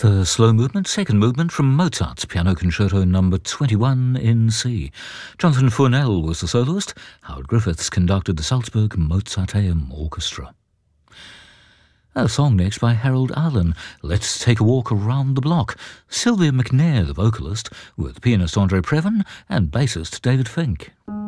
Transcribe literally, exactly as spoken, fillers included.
The slow movement, second movement from Mozart's Piano Concerto number twenty-one in C. Jonathan Furnell was the soloist. Howard Griffiths conducted the Salzburg Mozarteum Orchestra. A song next by Harold Arlen, Let's Take a Walk Around the Block. Sylvia McNair, the vocalist, with pianist Andre Previn and bassist David Fink.